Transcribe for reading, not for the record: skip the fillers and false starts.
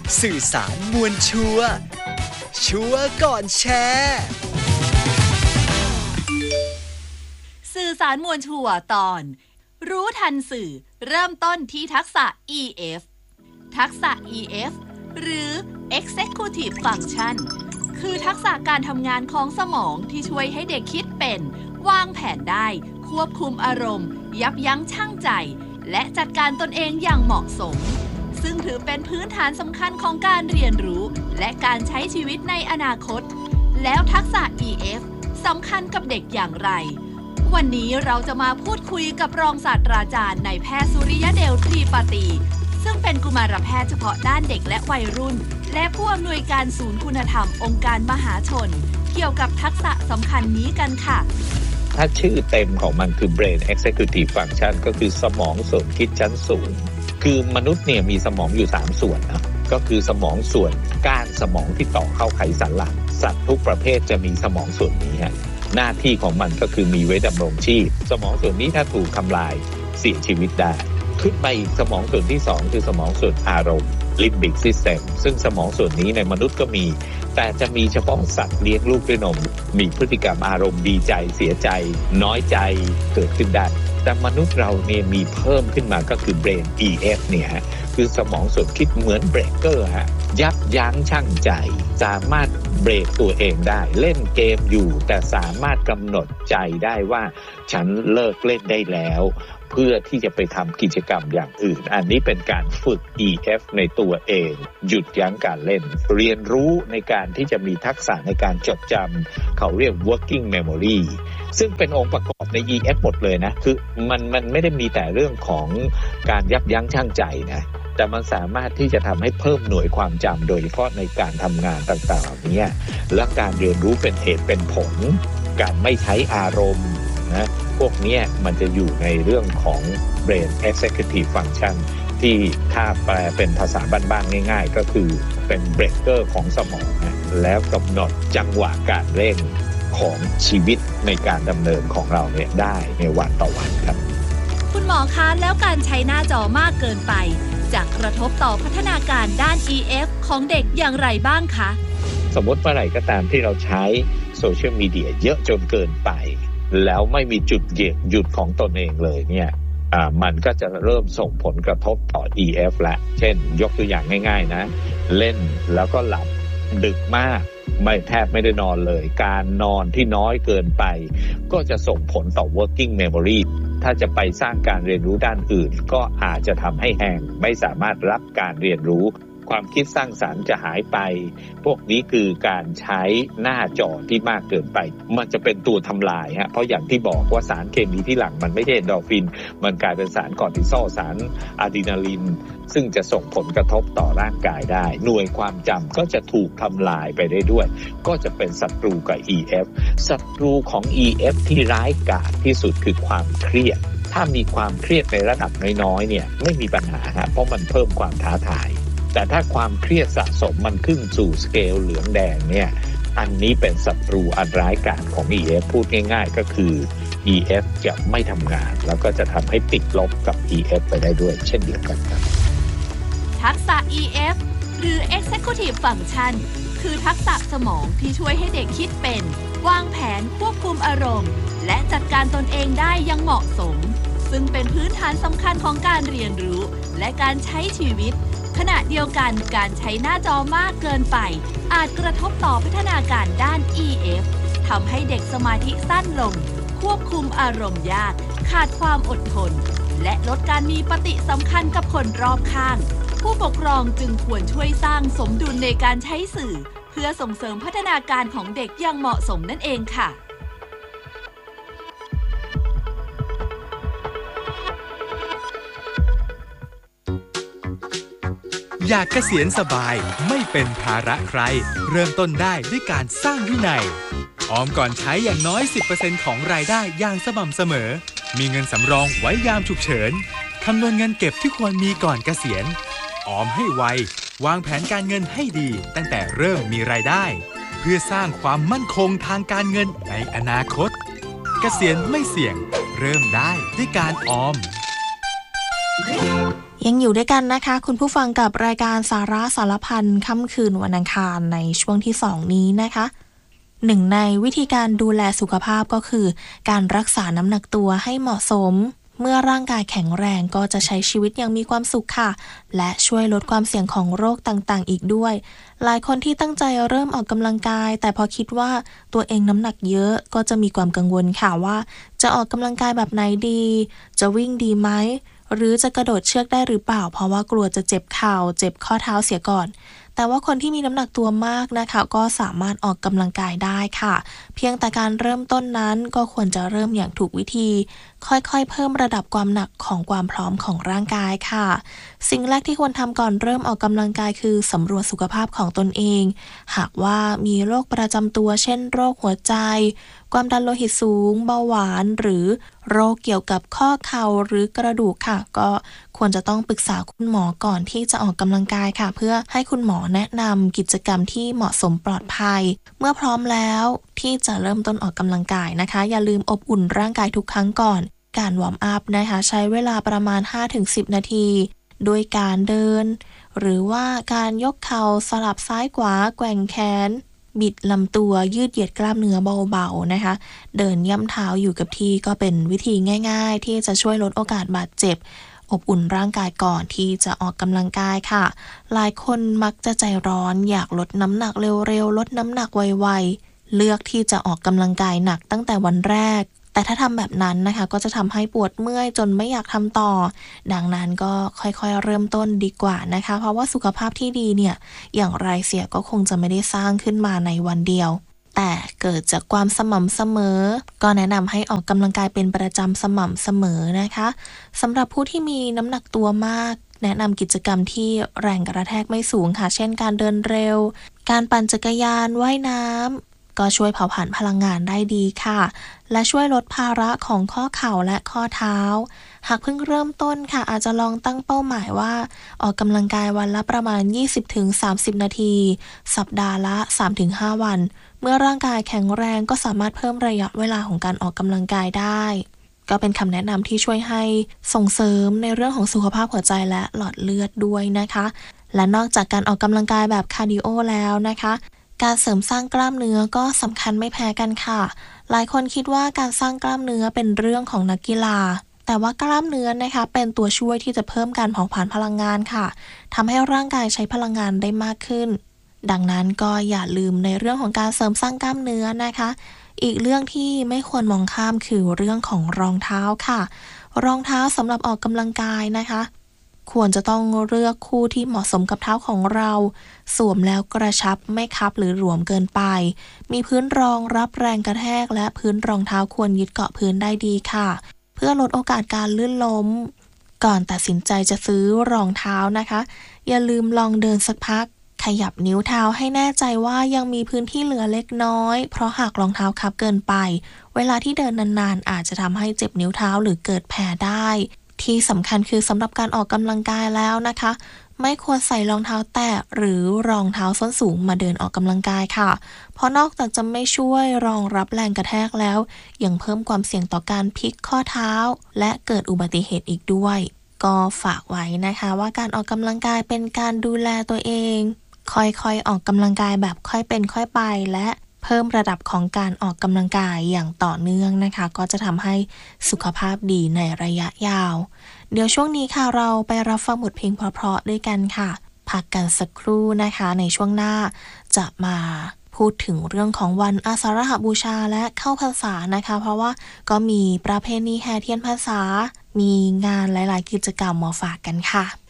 สื่อสารมวลชัวร์ชัวร์ก่อนแชร์สื่อสารมวลชัวร์ตอนรู้ทันสื่อเริ่มต้นที่ทักษะ EF ทักษะ EF หรือ Executive Function คือทักษะการทำงานของสมองที่ช่วยให้เด็กคิดเป็นวางแผนได้ควบคุมอารมณ์ยับยั้งชั่งใจและจัดการตนเองอย่างเหมาะสมซึ่งถือเป็นพื้นฐานสำคัญของการเรียนรู้และการใช้ชีวิตในอนาคตแล้วทักษะ EF สำคัญกับเด็กอย่างไรวันนี้เราจะมาพูดคุยกับรองศาสตราจารย์นายแพทย์สุริยเดลทรีปาตีซึ่งเป็นกุมารแพทย์เฉพาะด้านเด็กและวัยรุ่นและผู้อำนวยการศูนย์คุณธรรมองค์การมหาชนเกี่ยวกับทักษะสำคัญนี้กันค่ะถ้าชื่อเต็มของมันคือ Brain Executive Function ก็คือสมองส่วนคิดชั้นสูงคือมนุษย์เนี่ยมีสมองอยู่3ส่วนนะก็คือสมองส่วนก้านสมองที่ต่อเข้าไขสันหลังสัตว์ทุกประเภทจะมีสมองส่วนนี้ฮะหน้าที่ของมันก็คือมีไว้ดำรงชีพสมองส่วนนี้ถ้าถูกทำลายเสียชีวิตได้ขึ้นไปอีกสมองส่วนที่2คือสมองส่วนอารมณ์ Limbic System ซึ่งสมองส่วนนี้ในมนุษย์ก็มีแต่จะมีเฉพาะสัตว์เลี้ยงลูกด้วยนมมีพฤติกรรมอารมณ์ดีใจเสียใจน้อยใจเกิดขึ้นได้แต่มนุษย์เราเนี่ยมีเพิ่มขึ้นมาก็คือ Brain EF เนี่ยคือสมองส่วนคิดเหมือนเบรกเกอร์ฮะยับยั้งชั่งใจสามารถเบรกตัวเองได้เล่นเกมอยู่แต่สามารถกำหนดใจได้ว่าฉันเลิกเล่นได้แล้วเพื่อที่จะไปทำกิจกรรมอย่างอื่นอันนี้เป็นการฝึก EF ในตัวเองหยุดยั้งการเล่นเรียนรู้ในการที่จะมีทักษะในการจดจำเขาเรียก working memory ซึ่งเป็นองค์ประกอบใน EF หมดเลยนะคือมันไม่ได้มีแต่เรื่องของการยับยั้งชั่งใจนะแต่มันสามารถที่จะทำให้เพิ่มหน่วยความจำโดยเฉพาะในการทำงานต่างๆเหล่านี้และการเรียนรู้เป็นเหตุเป็นผลการไม่ใช้อารมณ์นะพวกนี้มันจะอยู่ในเรื่องของ Brain Executive Function ที่ถ้าแปลเป็นภาษาบ้านๆง่ายๆก็คือเป็นเบรกเกอร์ของสมองนะแล้วกำหนดจังหวะการเร่งของชีวิตในการดำเนินของเราเนี่ยได้ในวันต่อวันครับคุณหมอคะแล้วการใช้หน้าจอมากเกินไปจะกระทบต่อพัฒนาการด้าน EF ของเด็กอย่างไรบ้างคะสมมติเมื่อไหร่ก็ตามที่เราใช้โซเชียลมีเดียเยอะจนเกินไปแล้วไม่มีจุดหยุดของตนเองเลยเนี่ยมันก็จะเริ่มส่งผลกระทบต่อ EF ละเช่นยกตัวอย่างง่ายๆนะเล่นแล้วก็หลับดึกมากแทบไม่ได้นอนเลยการนอนที่น้อยเกินไปก็จะส่งผลต่อ working memory ถ้าจะไปสร้างการเรียนรู้ด้านอื่นก็อาจจะทำให้แห้งไม่สามารถรับการเรียนรู้ความคิดสร้างสรรค์จะหายไปพวกนี้คือการใช้หน้าจอที่มากเกินไปมันจะเป็นตัวทำลายฮะเพราะอย่างที่บอกว่าสารเคมีที่หลั่งมันไม่ใช่เอนโดรฟินมันกลายเป็นสารคอร์ติซอลสารอะดรีนาลินซึ่งจะส่งผลกระทบต่อร่างกายได้หน่วยความจำก็จะถูกทำลายไปได้ด้วยก็จะเป็นศัตรูกับ EF ศัตรูของ EF ที่ร้ายกาจที่สุดคือความเครียดถ้ามีความเครียดในระดับน้อยๆเนี่ยไม่มีปัญหาฮะเพราะมันเพิ่มความท้าทายแต่ถ้าความเครียดสะสมมันขึ้นสู่สเกลเหลืองแดงเนี่ยอันนี้เป็นศัตรูอันร้ายกาจของ EF พูดง่ายๆก็คือ EF จะไม่ทำงานแล้วก็จะทำให้ติดลบกับ EF ไปได้ด้วยเช่นเดียวกันครับทักษะ EF หรือ Executive Function คือทักษะสมองที่ช่วยให้เด็กคิดเป็นวางแผนควบคุมอารมณ์และจัดการตนเองได้อย่างเหมาะสมซึ่งเป็นพื้นฐานสำคัญของการเรียนรู้และการใช้ชีวิตขณะเดียวกันการใช้หน้าจอมากเกินไปอาจกระทบต่อพัฒนาการด้าน EF ทำให้เด็กสมาธิสั้นลงควบคุมอารมณ์ยากขาดความอดทนและลดการมีปฏิสัมพันธ์กับคนรอบข้างผู้ปกครองจึงควรช่วยสร้างสมดุลในการใช้สื่อเพื่อส่งเสริมพัฒนาการของเด็กอย่างเหมาะสมนั่นเองค่ะอยากเกษียณสบายไม่เป็นภาระใครเริ่มต้นได้ด้วยการสร้างวินัยออมก่อนใช้อย่างน้อย 10% ของรายได้อย่างสม่ำเสมอมีเงินสำรองไว้ยามฉุกเฉินคำนวณเงินเก็บที่ควรมีก่อนเกษียณออมให้ไววางแผนการเงินให้ดีตั้งแต่เริ่มมีรายได้เพื่อสร้างความมั่นคงทางการเงินในอนาคตเกษียณไม่เสี่ยงเริ่มได้ด้วยการออมยังอยู่ด้วยกันนะคะคุณผู้ฟังกับรายการสาระสารพันค่ำคืนวันอังคารในช่วงที่2นี้นะคะหนึ่งในวิธีการดูแลสุขภาพก็คือการรักษาน้ำหนักตัวให้เหมาะสมเมื่อร่างกายแข็งแรงก็จะใช้ชีวิตอย่างมีความสุขค่ะและช่วยลดความเสี่ยงของโรคต่างๆอีกด้วยหลายคนที่ตั้งใจเริ่มออกกำลังกายแต่พอคิดว่าตัวเองน้ำหนักเยอะก็จะมีความกังวลค่ะว่าจะออกกำลังกายแบบไหนดีจะวิ่งดีไหมหรือจะกระโดดเชือกได้หรือเปล่าเพราะว่ากลัวจะเจ็บเข่าเจ็บข้อเท้าเสียก่อนแต่ว่าคนที่มีน้ำหนักตัวมากนะคะก็สามารถออกกำลังกายได้ค่ะเพียงแต่การเริ่มต้นนั้นก็ควรจะเริ่มอย่างถูกวิธีค่อยๆเพิ่มระดับความหนักของความพร้อมของร่างกายค่ะสิ่งแรกที่ควรทำก่อนเริ่มออกกำลังกายคือสำรวจสุขภาพของตนเองหากว่ามีโรคประจำตัวเช่นโรคหัวใจความดันโลหิตสูงเบาหวานหรือโรคเกี่ยวกับข้อเข่าหรือกระดูกค่ะก็ควรจะต้องปรึกษาคุณหมอก่อนที่จะออกกำลังกายค่ะเพื่อให้คุณหมอแนะนำกิจกรรมที่เหมาะสมปลอดภัยเมื่อพร้อมแล้วที่จะเริ่มต้นออกกำลังกายนะคะอย่าลืมอบอุ่นร่างกายทุกครั้งก่อนการวอร์มอัพนะคะใช้เวลาประมาณ 5-10 นาทีโดยการเดินหรือว่าการยกเข่าสลับซ้ายขวาแกว่งแขนบิดลำตัวยืดเหยียดกล้ามเนื้อเบาๆนะคะเดินย่ำเท้าอยู่กับที่ก็เป็นวิธีง่ายๆที่จะช่วยลดโอกาสบาดเจ็บอบอุ่นร่างกายก่อนที่จะออกกำลังกายค่ะหลายคนมักจะใจร้อนอยากลดน้ำหนักเร็วๆลดน้ำหนักไวๆเลือกที่จะออกกำลังกายหนักตั้งแต่วันแรกแต่ถ้าทำแบบนั้นนะคะก็จะทำให้ปวดเมื่อยจนไม่อยากทำต่อดังนั้นก็ค่อยๆเริ่มต้นดีกว่านะคะเพราะว่าสุขภาพที่ดีเนี่ยอย่างไรเสียก็คงจะไม่ได้สร้างขึ้นมาในวันเดียวแต่เกิดจากความสม่ำเสมอก็แนะนำให้ออกกำลังกายเป็นประจำสม่ำเสมอนะคะสำหรับผู้ที่มีน้ำหนักตัวมากแนะนำกิจกรรมที่แรงกระแทกไม่สูงค่ะเช่นการเดินเร็วการปั่นจักรยานว่ายน้ำก็ช่วยเผาผลาญพลังงานได้ดีค่ะและช่วยลดภาระของข้อเข่าและข้อเท้าหากเพิ่งเริ่มต้นค่ะอาจจะลองตั้งเป้าหมายว่าออกกำลังกายวันละประมาณ 20-30 นาทีสัปดาห์ละ 3-5 วันเมื่อร่างกายแข็งแรงก็สามารถเพิ่มระยะเวลาของการออกกำลังกายได้ก็เป็นคำแนะนำที่ช่วยให้ส่งเสริมในเรื่องของสุขภาพหัวใจและหลอดเลือดด้วยนะคะและนอกจากการออกกำลังกายแบบคาร์ดิโอแล้วนะคะการเสริมสร้างกล้ามเนื้อก็สำคัญไม่แพ้กันค่ะหลายคนคิดว่าการสร้างกล้ามเนื้อเป็นเรื่องของนักกีฬาแต่ว่ากล้ามเนื้อนะคะเป็นตัวช่วยที่จะเพิ่มการเผาผลาญพลังงานค่ะทำให้ร่างกายใช้พลังงานได้มากขึ้นดังนั้นก็อย่าลืมในเรื่องของการเสริมสร้างกล้ามเนื้อนะคะอีกเรื่องที่ไม่ควรมองข้ามคือเรื่องของรองเท้าค่ะรองเท้าสำหรับออกกำลังกายนะคะควรจะต้องเลือกคู่ที่เหมาะสมกับเท้าของเราสวมแล้วกระชับไม่คับหรือหลวมเกินไปมีพื้นรองรับแรงกระแทกและพื้นรองเท้าควรยึดเกาะพื้นได้ดีค่ะเพื่อลดโอกาสการลื่นล้มก่อนตัดสินใจจะซื้อรองเท้านะคะอย่าลืมลองเดินสักพักขยับนิ้วเท้าให้แน่ใจว่ายังมีพื้นที่เหลือเล็กน้อยเพราะหากรองเท้าคับเกินไปเวลาที่เดินนานๆอาจจะทำให้เจ็บนิ้วเท้าหรือเกิดแผลได้ที่สำคัญคือสำหรับการออกกำลังกายแล้วนะคะไม่ควรใส่รองเท้าแตะหรือรองเท้าส้นสูงมาเดินออกกำลังกายค่ะเพราะนอกจากจะไม่ช่วยรองรับแรงกระแทกแล้วยังเพิ่มความเสี่ยงต่อการพลิกข้อเท้าและเกิดอุบัติเหตุอีกด้วยก็ฝากไว้นะคะว่าการออกกำลังกายเป็นการดูแลตัวเองค่อยๆออกกำลังกายแบบค่อยเป็นค่อยไปและเพิ่มระดับของการออกกำลังกายอย่างต่อเนื่องนะคะก็จะทำให้สุขภาพดีในระยะยาวเดี๋ยวช่วงนี้ค่ะเราไปรับฟังบทเพลงเพราะๆด้วยกันค่ะพักกันสักครู่นะคะในช่วงหน้าจะมาพูดถึงเรื่องของวันอาสาฬหบูชาและเข้าพรรษานะคะเพราะว่าก็มีประเพณีแห่เทียนพรรษามีงานหลายๆกิจกรรมมาฝากกันค่ะ